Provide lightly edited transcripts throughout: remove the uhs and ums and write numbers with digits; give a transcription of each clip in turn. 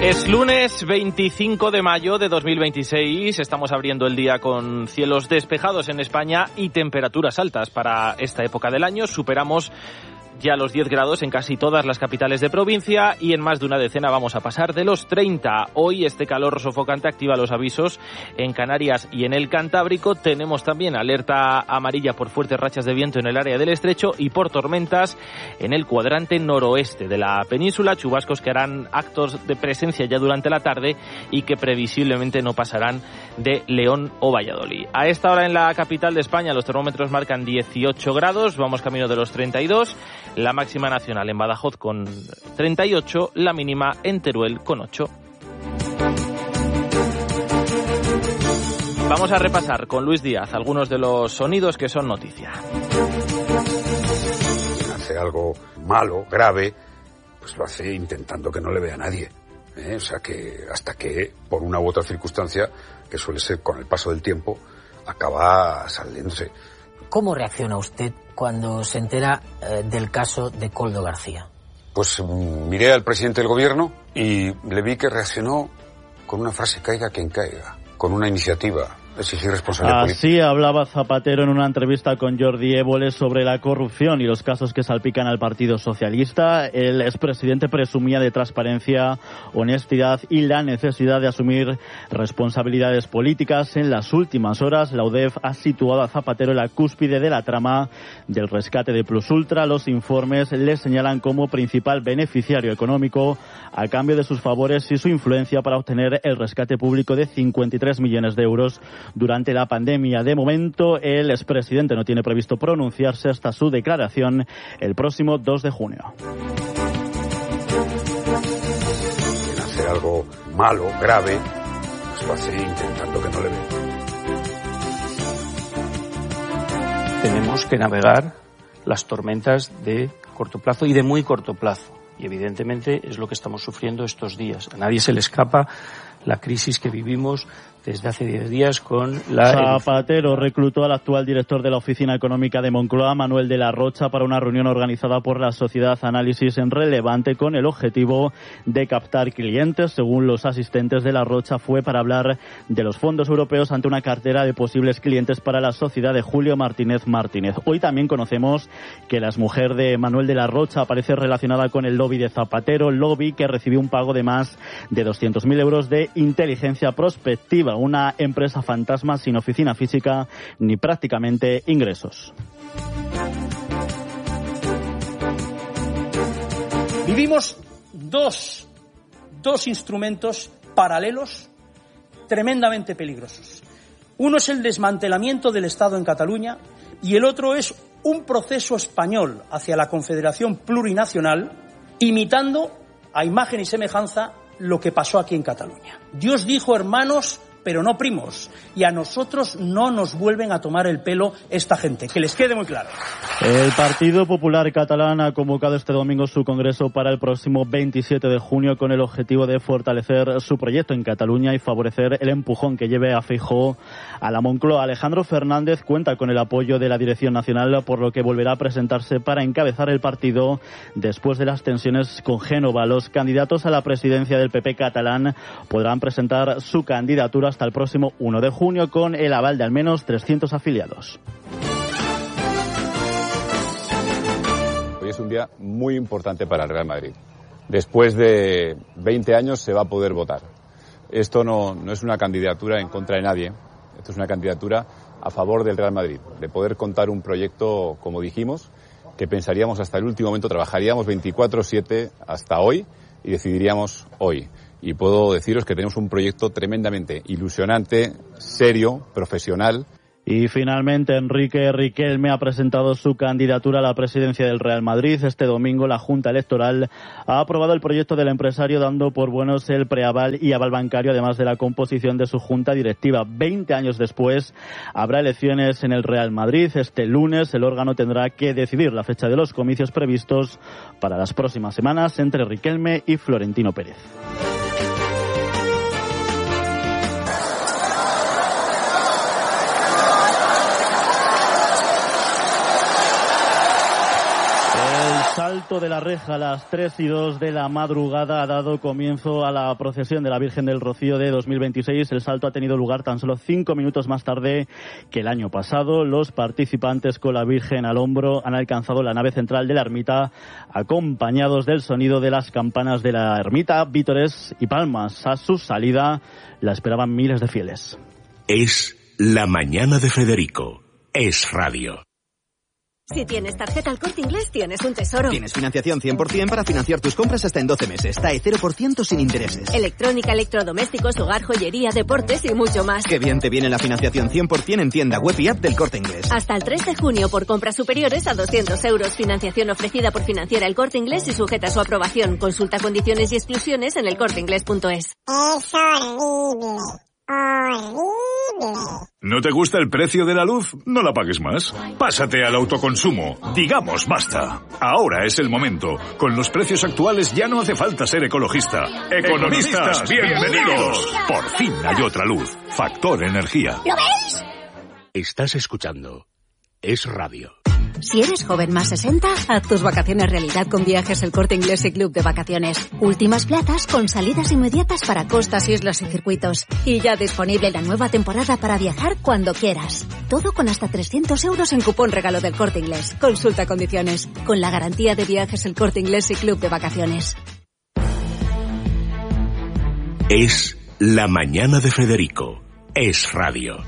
Es lunes 25 de mayo de 2026, estamos abriendo el día con cielos despejados en España y temperaturas altas para esta época del año. Superamos ya los 10 grados en casi todas las capitales de provincia y en más de una decena vamos a pasar de los 30. Hoy este calor sofocante activa los avisos en Canarias y en el Cantábrico. Tenemos también alerta amarilla por fuertes rachas de viento en el área del Estrecho y por tormentas en el cuadrante noroeste de la península. Chubascos que harán actos de presencia ya durante la tarde y que previsiblemente no pasarán de León o Valladolid. A esta hora en la capital de España los termómetros marcan 18 grados, vamos camino de los 32. La máxima nacional en Badajoz con 38, la mínima en Teruel con 8. Vamos a repasar con Luis Díaz algunos de los sonidos que son noticia. Hace algo malo, grave, pues lo hace intentando que no le vea nadie. O sea que hasta que, por una u otra circunstancia, que suele ser con el paso del tiempo, acaba saliéndose. ¿Cómo reacciona usted cuando se entera del caso de Koldo García? Pues miré al presidente del gobierno y le vi que reaccionó con una frase: caiga quien caiga, con una iniciativa, exigir responsabilidad política. Así hablaba Zapatero en una entrevista con Jordi Évole sobre la corrupción y los casos que salpican al Partido Socialista. El expresidente presumía de transparencia, honestidad y la necesidad de asumir responsabilidades políticas. En las últimas horas, la UDEF ha situado a Zapatero en la cúspide de la trama del rescate de Plus Ultra. Los informes le señalan como principal beneficiario económico a cambio de sus favores y su influencia para obtener el rescate público de 53 millones de euros durante la pandemia. De momento, el expresidente no tiene previsto pronunciarse hasta su declaración el próximo 2 de junio. Quien hace algo malo, grave, pues lo hace intentando que no le vean. Tenemos que navegar las tormentas de corto plazo y de muy corto plazo. Y evidentemente es lo que estamos sufriendo estos días. A nadie se le escapa la crisis que vivimos desde hace 10 días con la... Zapatero reclutó al actual director de la Oficina Económica de Moncloa, Manuel de la Rocha, para una reunión organizada por la Sociedad Análisis en Relevante con el objetivo de captar clientes. Según los asistentes, de la Rocha fue para hablar de los fondos europeos ante una cartera de posibles clientes para la sociedad de Julio Martínez. Hoy también conocemos que la exmujer de Manuel de la Rocha aparece relacionada con el lobby de Zapatero, lobby que recibió un pago de más de 200.000 euros de inteligencia prospectiva, una empresa fantasma sin oficina física ni prácticamente ingresos. Vivimos dos instrumentos paralelos tremendamente peligrosos. Uno es el desmantelamiento del Estado en Cataluña y el otro es un proceso español hacia la Confederación Plurinacional, imitando a imagen y semejanza lo que pasó aquí en Cataluña. Dios dijo hermanos, pero no primos, y a nosotros no nos vuelven a tomar el pelo esta gente, que les quede muy claro. El Partido Popular Catalán ha convocado este domingo su congreso para el próximo 27 de junio con el objetivo de fortalecer su proyecto en Cataluña y favorecer el empujón que lleve a Feijóo a la Moncloa. Alejandro Fernández cuenta con el apoyo de la Dirección Nacional, por lo que volverá a presentarse para encabezar el partido después de las tensiones con Génova. Los candidatos a la presidencia del PP catalán podrán presentar su candidatura hasta el próximo 1 de junio con el aval de al menos 300 afiliados. Hoy es un día muy importante para el Real Madrid. Después de 20 años se va a poder votar. Esto no es una candidatura en contra de nadie, esto es una candidatura a favor del Real Madrid, de poder contar un proyecto, como dijimos, que pensaríamos hasta el último momento, trabajaríamos 24/7 hasta hoy y decidiríamos hoy. Y puedo deciros que tenemos un proyecto tremendamente ilusionante, serio, profesional. Y finalmente Enrique Riquelme ha presentado su candidatura a la presidencia del Real Madrid. Este domingo la Junta Electoral ha aprobado el proyecto del empresario, dando por buenos el preaval y aval bancario, además de la composición de su junta directiva. 20 años después habrá elecciones en el Real Madrid. Este lunes el órgano tendrá que decidir la fecha de los comicios previstos para las próximas semanas entre Riquelme y Florentino Pérez. salto de la reja a las 3:02 de la madrugada ha dado comienzo a la procesión de la Virgen del Rocío de 2026. El salto ha tenido lugar tan solo 5 minutos más tarde que el año pasado. Los participantes con la Virgen al hombro han alcanzado la nave central de la ermita, acompañados del sonido de las campanas de la ermita, vítores y palmas. A su salida la esperaban miles de fieles. Es la mañana de Federico. Es radio. Si tienes tarjeta El Corte Inglés, tienes un tesoro. Tienes financiación 100% para financiar tus compras hasta en 12 meses. TAE 0% sin intereses. Electrónica, electrodomésticos, hogar, joyería, deportes y mucho más. Qué bien te viene la financiación 100% en tienda web y app del Corte Inglés. Hasta el 3 de junio por compras superiores a 200 euros. Financiación ofrecida por Financiera El Corte Inglés y sujeta a su aprobación. Consulta condiciones y exclusiones en elcorteingles.es. Es horrible. Horrible. ¿No te gusta el precio de la luz? No la pagues más. Pásate al autoconsumo. Digamos basta. Ahora es el momento. Con los precios actuales ya no hace falta ser ecologista. ¡Economistas, bienvenidos! Por fin hay otra luz. Factor Energía. ¿Lo veis? Estás escuchando Es Radio. Si eres joven más 60, haz tus vacaciones realidad con Viajes El Corte Inglés y Club de Vacaciones. Últimas plazas con salidas inmediatas para costas, islas y circuitos. Y ya disponible la nueva temporada para viajar cuando quieras. Todo con hasta 300 euros en cupón regalo del Corte Inglés. Consulta condiciones. Con la garantía de Viajes El Corte Inglés y Club de Vacaciones. Es la mañana de Federico. Es radio.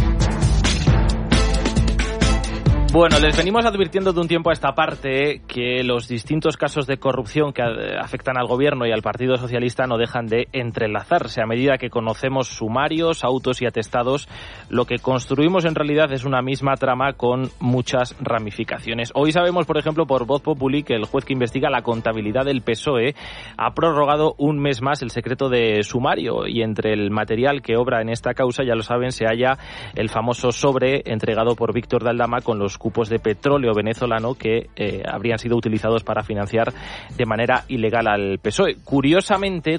Bueno, les venimos advirtiendo de un tiempo a esta parte que los distintos casos de corrupción que afectan al gobierno y al Partido Socialista no dejan de entrelazarse. A medida que conocemos sumarios, autos y atestados, lo que construimos en realidad es una misma trama con muchas ramificaciones. Hoy sabemos, por ejemplo, por Voz Populi, que el juez que investiga la contabilidad del PSOE ha prorrogado un mes más el secreto de sumario, y entre el material que obra en esta causa, ya lo saben, se halla el famoso sobre entregado por Víctor de Aldama con los cupos de petróleo venezolano que habrían sido utilizados para financiar de manera ilegal al PSOE. Curiosamente,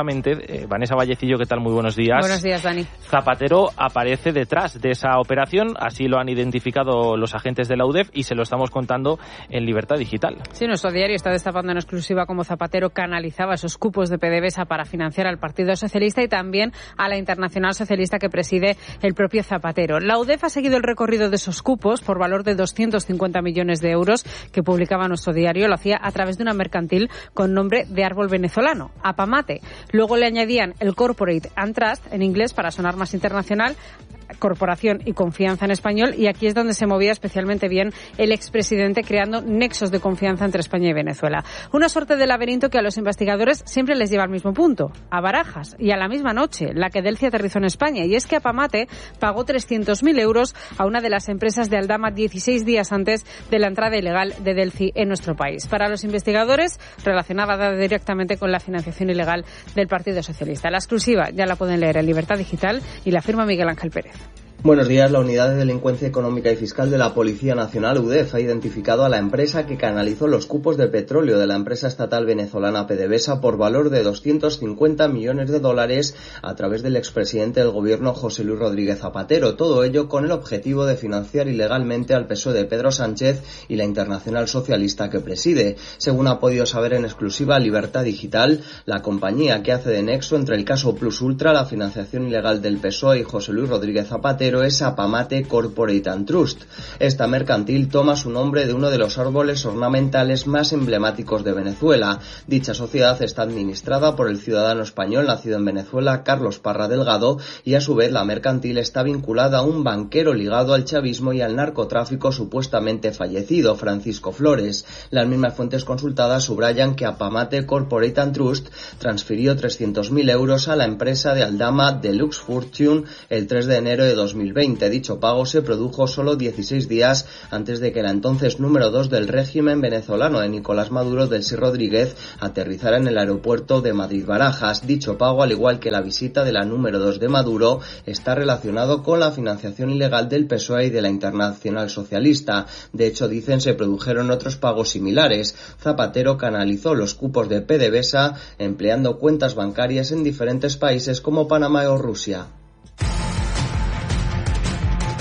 Vanessa Vallecillo, ¿qué tal? Muy buenos días. Buenos días, Dani. Zapatero aparece detrás de esa operación, así lo han identificado los agentes de la UDEF y se lo estamos contando en Libertad Digital. Sí, nuestro diario está destapando en exclusiva cómo Zapatero canalizaba esos cupos de PDVSA para financiar al Partido Socialista y también a la Internacional Socialista que preside el propio Zapatero. La UDEF ha seguido el recorrido de esos cupos por valor de 250 millones de euros que publicaba nuestro diario. Lo hacía a través de una mercantil con nombre de árbol venezolano, Apamate. Luego le añadían el Corporate and Trust, en inglés para sonar más internacional, Corporación y Confianza en español, y aquí es donde se movía especialmente bien el expresidente, creando nexos de confianza entre España y Venezuela. Una suerte de laberinto que a los investigadores siempre les lleva al mismo punto, a Barajas, y a la misma noche, la que Delci aterrizó en España, y es que Apamate pagó 300.000 euros a una de las empresas de Aldama 16 días antes de la entrada ilegal de Delci en nuestro país. Para los investigadores, relacionada directamente con la financiación ilegal del Partido Socialista. La exclusiva ya la pueden leer en Libertad Digital y la firma Miguel Ángel Pérez. Buenos días. La Unidad de Delincuencia Económica y Fiscal de la Policía Nacional, UDEF, ha identificado a la empresa que canalizó los cupos de petróleo de la empresa estatal venezolana PDVSA por valor de 250 millones de dólares a través del expresidente del gobierno José Luis Rodríguez Zapatero. Todo ello con el objetivo de financiar ilegalmente al PSOE de Pedro Sánchez y la Internacional Socialista que preside. Según ha podido saber en exclusiva Libertad Digital, la compañía que hace de nexo entre el caso Plus Ultra, la financiación ilegal del PSOE y José Luis Rodríguez Zapatero es Apamate Corporate and Trust. Esta mercantil toma su nombre de uno de los árboles ornamentales más emblemáticos de Venezuela. Dicha sociedad está administrada por el ciudadano español nacido en Venezuela, Carlos Parra Delgado, y a su vez la mercantil está vinculada a un banquero ligado al chavismo y al narcotráfico supuestamente fallecido, Francisco Flores. Las mismas fuentes consultadas subrayan que Apamate Corporate and Trust transfirió 300.000 euros a la empresa de Aldama Deluxe Fortune el 3 de enero de 2020. Dicho pago se produjo solo 16 días antes de que la entonces número 2 del régimen venezolano de Nicolás Maduro, Delcy Rodríguez, aterrizara en el aeropuerto de Madrid-Barajas. Dicho pago, al igual que la visita de la número 2 de Maduro, está relacionado con la financiación ilegal del PSOE y de la Internacional Socialista. De hecho, dicen, se produjeron otros pagos similares. Zapatero canalizó los cupos de PDVSA empleando cuentas bancarias en diferentes países como Panamá o Rusia.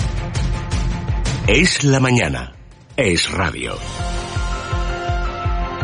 Es la mañana. Es radio.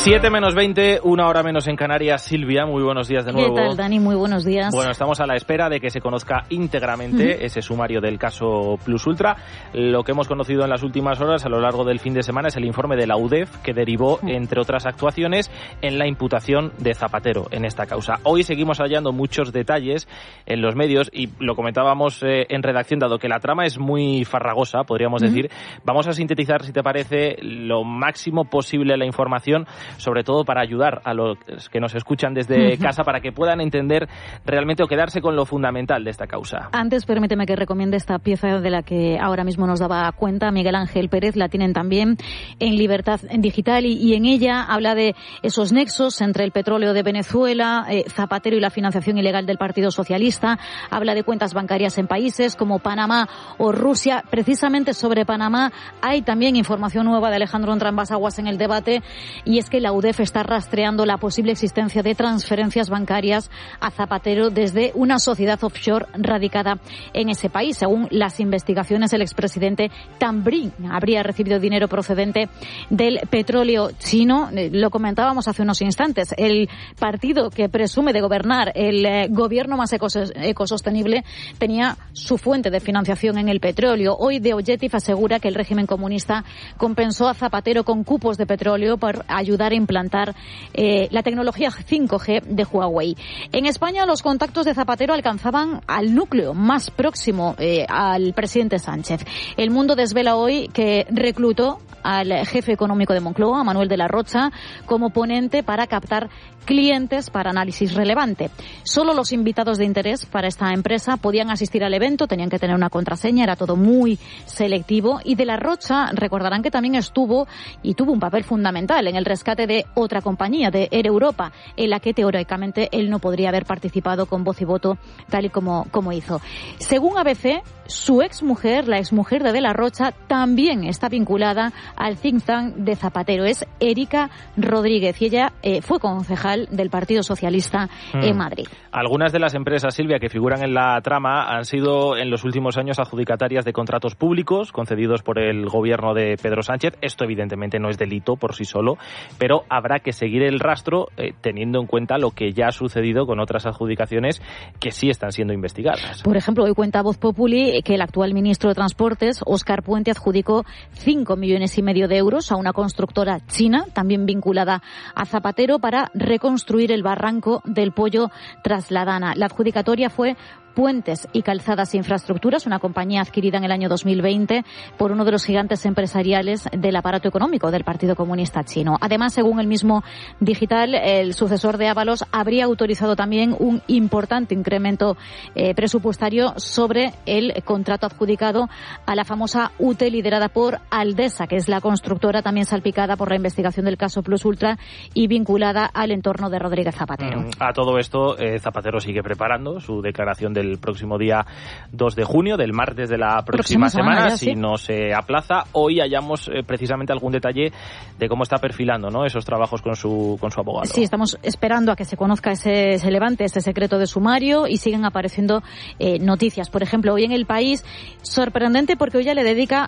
7 menos 20, 1 hora menos en Canarias. Silvia, muy buenos días de nuevo. ¿Qué tal, Dani? Muy buenos días. Bueno, estamos a la espera de que se conozca íntegramente ese sumario del caso Plus Ultra. Lo que hemos conocido en las últimas horas a lo largo del fin de semana es el informe de la UDEF que derivó, entre otras actuaciones, en la imputación de Zapatero en esta causa. Hoy seguimos hallando muchos detalles en los medios y lo comentábamos en redacción, dado que la trama es muy farragosa, podríamos decir. Vamos a sintetizar, si te parece, lo máximo posible la información, sobre todo para ayudar a los que nos escuchan desde casa para que puedan entender realmente o quedarse con lo fundamental de esta causa. Antes, permíteme que recomiende esta pieza de la que ahora mismo nos daba cuenta Miguel Ángel Pérez. La tienen también en Libertad Digital y en ella habla de esos nexos entre el petróleo de Venezuela, Zapatero y la financiación ilegal del Partido Socialista. Habla de cuentas bancarias en países como Panamá o Rusia. Precisamente sobre Panamá hay también información nueva de Alejandro Entrambas-Aguas en el debate, y es que la UDEF está rastreando la posible existencia de transferencias bancarias a Zapatero desde una sociedad offshore radicada en ese país. Según las investigaciones, el expresidente Tambrín habría recibido dinero procedente del petróleo chino. Lo comentábamos hace unos instantes. El partido que presume de gobernar el gobierno más ecosostenible tenía su fuente de financiación en el petróleo. Hoy The Objective asegura que el régimen comunista compensó a Zapatero con cupos de petróleo por ayudar a implantar la tecnología 5G de Huawei. En España, los contactos de Zapatero alcanzaban al núcleo más próximo al presidente Sánchez. El Mundo desvela hoy que reclutó al jefe económico de Moncloa, Manuel de la Rocha, como ponente para captar clientes para análisis relevante. Solo los invitados de interés para esta empresa podían asistir al evento, tenían que tener una contraseña, era todo muy selectivo, y de la Rocha recordarán que también tuvo un papel fundamental en el rescate de otra compañía, de Air Europa, en la que teóricamente él no podría haber participado con voz y voto tal y como hizo. Según ABC, su exmujer, la exmujer de la Rocha, también está vinculada al think tank de Zapatero. Es Erika Rodríguez y ella fue concejal del Partido Socialista en Madrid. Algunas de las empresas, Silvia, que figuran en la trama han sido en los últimos años adjudicatarias de contratos públicos concedidos por el gobierno de Pedro Sánchez. Esto evidentemente no es delito por sí solo, pero habrá que seguir el rastro teniendo en cuenta lo que ya ha sucedido con otras adjudicaciones que sí están siendo investigadas. Por ejemplo, hoy cuenta Voz Populi que el actual ministro de Transportes, Óscar Puente, adjudicó 5,5 millones de euros a una constructora china, también vinculada a Zapatero, para reconstruir el barranco del Pollo Trasladana. La adjudicatoria fue Puentes y Calzadas e Infraestructuras, una compañía adquirida en el año 2020 por uno de los gigantes empresariales del aparato económico del Partido Comunista Chino. Además, según el mismo Digital, el sucesor de Ábalos habría autorizado también un importante incremento presupuestario sobre el contrato adjudicado a la famosa UTE liderada por Aldesa, que es la constructora también salpicada por la investigación del caso Plus Ultra y vinculada al entorno de Rodríguez Zapatero. A todo esto, Zapatero sigue preparando su declaración del próximo día 2 de junio, del martes de la próxima semana, ya, si no se aplaza. Hoy hallamos precisamente algún detalle de cómo está perfilando, ¿no?, esos trabajos con su abogado. Sí, estamos esperando a que se conozca se levante este secreto de sumario y siguen apareciendo noticias. Por ejemplo, hoy en El País, sorprendente porque hoy ya le dedica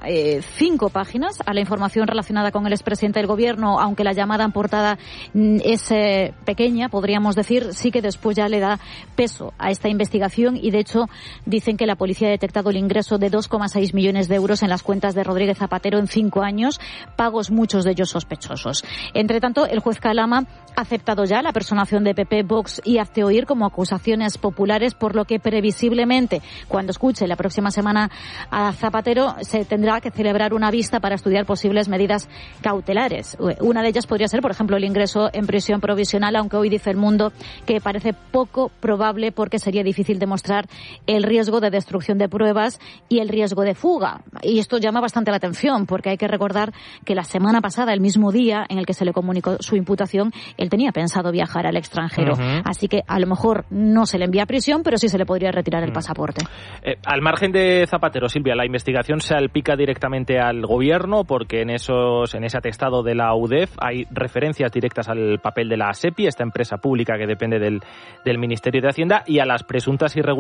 5 páginas a la información relacionada con el expresidente del gobierno, aunque la llamada en portada es pequeña, podríamos decir, sí que después ya le da peso a esta investigación. Y de hecho dicen que la policía ha detectado el ingreso de 2,6 millones de euros en las cuentas de Rodríguez Zapatero en 5 años, pagos muchos de ellos sospechosos. Entre tanto, el juez Calama ha aceptado ya la personación de PP, Vox y Hazte Oír como acusaciones populares, por lo que previsiblemente cuando escuche la próxima semana a Zapatero se tendrá que celebrar una vista para estudiar posibles medidas cautelares. Una de ellas podría ser, por ejemplo, el ingreso en prisión provisional, aunque hoy dice El Mundo que parece poco probable porque sería difícil demostrar el riesgo de destrucción de pruebas y el riesgo de fuga. Y esto llama bastante la atención porque hay que recordar que la semana pasada, el mismo día en el que se le comunicó su imputación, él tenía pensado viajar al extranjero. Así que a lo mejor no se le envía a prisión, pero sí se le podría retirar el pasaporte. Al margen de Zapatero, Silvia, la investigación se salpica directamente al gobierno porque en ese atestado de la UDEF hay referencias directas al papel de la SEPI, esta empresa pública que depende del Ministerio de Hacienda, y a las presuntas irregularidades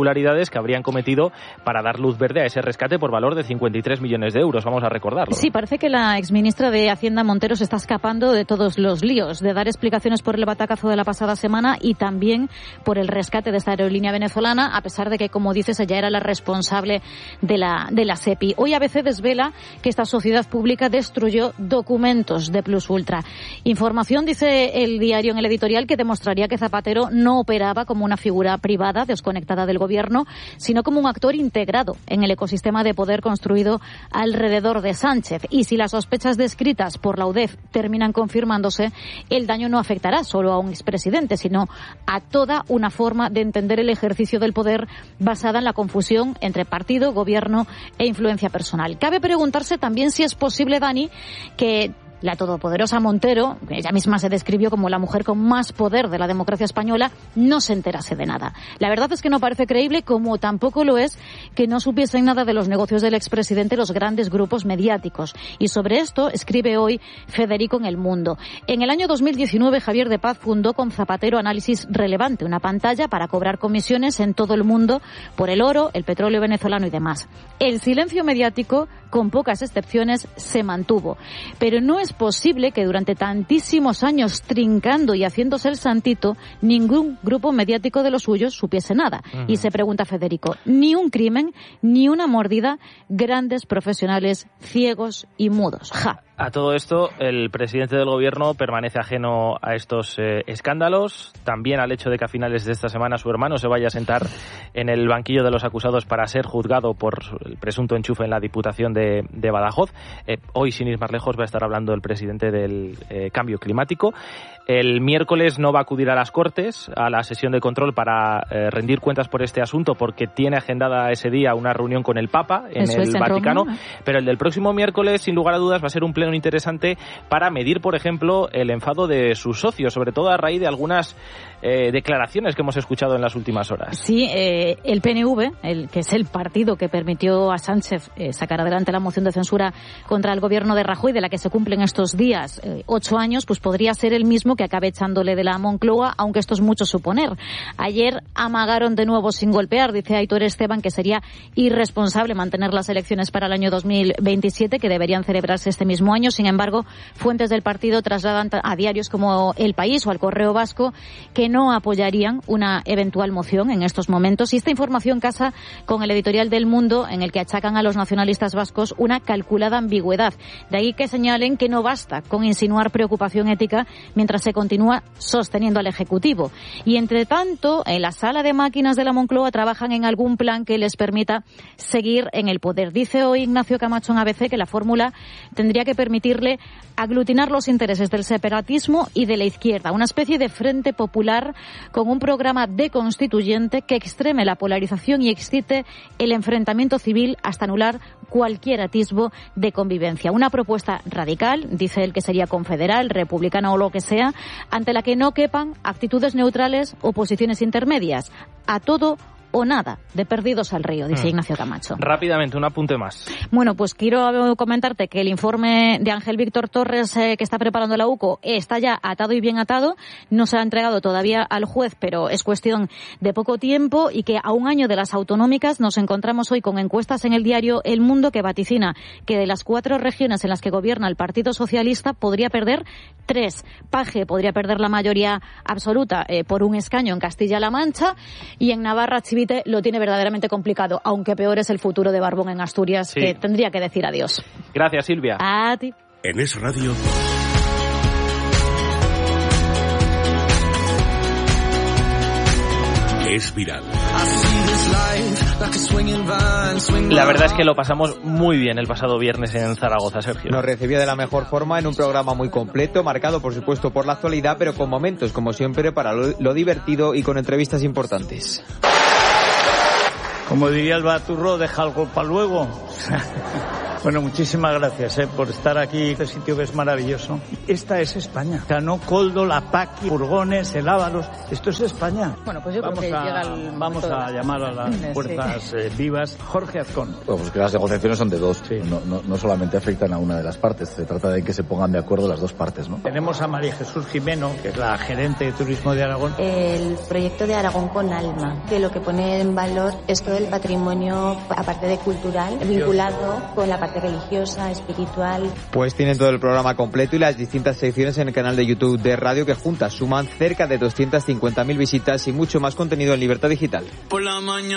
irregularidades que habrían cometido para dar luz verde a ese rescate por valor de 53 millones de euros, vamos a recordarlo. Sí, parece que la exministra de Hacienda Montero se está escapando de todos los líos, de dar explicaciones por el batacazo de la pasada semana y también por el rescate de esta aerolínea venezolana, a pesar de que, como dices, ella era la responsable de la SEPI. Hoy ABC desvela que esta sociedad pública destruyó documentos de Plus Ultra. Información, dice el diario en el editorial, que demostraría que Zapatero no operaba como una figura privada desconectada del gobierno, sino como un actor integrado en el ecosistema de poder construido alrededor de Sánchez. Y si las sospechas descritas por la UDEF terminan confirmándose, el daño no afectará solo a un expresidente, sino a toda una forma de entender el ejercicio del poder basada en la confusión entre partido, gobierno e influencia personal. Cabe preguntarse también si es posible, Dani, que la todopoderosa Montero, que ella misma se describió como la mujer con más poder de la democracia española, no se enterase de nada. La verdad es que no parece creíble, como tampoco lo es que no supiesen nada de los negocios del expresidente los grandes grupos mediáticos. Y sobre esto escribe hoy Federico en El Mundo. En el año 2019, Javier de Paz fundó con Zapatero Análisis Relevante, una pantalla para cobrar comisiones en todo el mundo por el oro, el petróleo venezolano y demás. El silencio mediático, con pocas excepciones, se mantuvo. Pero no es posible que durante tantísimos años trincando y haciéndose el santito, ningún grupo mediático de los suyos supiese nada. Uh-huh. Y se pregunta Federico, ni un crimen, ni una mordida, grandes profesionales ciegos y mudos. ¡Ja! A todo esto, el presidente del gobierno permanece ajeno a estos escándalos, también al hecho de que a finales de esta semana su hermano se vaya a sentar en el banquillo de los acusados para ser juzgado por el presunto enchufe en la Diputación de Badajoz. Hoy, sin ir más lejos, va a estar hablando el presidente del cambio climático. El miércoles no va a acudir a las Cortes, a la sesión de control para rendir cuentas por este asunto, porque tiene agendada ese día una reunión con el Papa en el Vaticano. Pero el del próximo miércoles, sin lugar a dudas, va a ser un pleno interesante para medir, por ejemplo, el enfado de sus socios, sobre todo a raíz de algunas declaraciones que hemos escuchado en las últimas horas. Sí, el PNV, que es el partido que permitió a Sánchez sacar adelante la moción de censura contra el gobierno de Rajoy, de la que se cumplen estos días 8 años, pues podría ser el mismo que acabe echándole de la Moncloa, aunque esto es mucho suponer. Ayer amagaron de nuevo sin golpear, dice Aitor Esteban, que sería irresponsable mantener las elecciones para el año 2027, que deberían celebrarse este mismo año. Sin embargo, fuentes del partido trasladan a diarios como El País o al Correo Vasco que no apoyarían una eventual moción en estos momentos. Y esta información casa con el editorial del Mundo, en el que achacan a los nacionalistas vascos una calculada ambigüedad. De ahí que señalen que no basta con insinuar preocupación ética mientras se continúa sosteniendo al Ejecutivo. Y entre tanto, en la sala de máquinas de la Moncloa trabajan en algún plan que les permita seguir en el poder. Dice hoy Ignacio Camacho en ABC que la fórmula tendría que permitirle aglutinar los intereses del separatismo y de la izquierda, una especie de frente popular con un programa deconstituyente que extreme la polarización y excite el enfrentamiento civil hasta anular cualquier atisbo de convivencia. Una propuesta radical, dice él, que sería confederal, republicana o lo que sea, ante la que no quepan actitudes neutrales o posiciones intermedias. A todo o nada, de perdidos al río, dice Ignacio Camacho. Rápidamente, un apunte más. Bueno, pues quiero comentarte que el informe de Ángel Víctor Torres que está preparando la UCO está ya atado y bien atado. No se ha entregado todavía al juez, pero es cuestión de poco tiempo, y que a un año de las autonómicas nos encontramos hoy con encuestas en el diario El Mundo que vaticina que de las 4 regiones en las que gobierna el Partido Socialista podría perder 3. Paje podría perder la mayoría absoluta por un escaño en Castilla-La Mancha, y en Navarra Chivite lo tiene verdaderamente complicado, aunque peor es el futuro de Barbón en Asturias, sí, que tendría que decir adiós. Gracias, Silvia. A ti. En Es Radio. Es viral. La verdad es que lo pasamos muy bien el pasado viernes en Zaragoza, Sergio. Nos recibió de la mejor forma en un programa muy completo, marcado por supuesto por la actualidad, pero con momentos, como siempre, para lo divertido y con entrevistas importantes. Como diría el Baturro, deja algo para luego. Bueno, muchísimas gracias por estar aquí. Este sitio que es maravilloso. Esta es España. O sea, no Coldo, La Paqui, Furgones, el Ábalos. Esto es España. Bueno, pues yo creo que vamos a llamar a las fuerzas vivas. Jorge Azcón. Pues que las negociaciones son de dos. Sí. No solamente afectan a una de las partes. Se trata de que se pongan de acuerdo las dos partes, ¿no? Tenemos a María Jesús Jimeno, que es la gerente de turismo de Aragón. El proyecto de Aragón con alma, que lo que pone en valor es todo el patrimonio, aparte de cultural, vinculado con la parte religiosa, espiritual. Pues tienen todo el programa completo y las distintas secciones en el canal de YouTube de Radio, que juntas suman cerca de 250.000 visitas y mucho más contenido en Libertad Digital.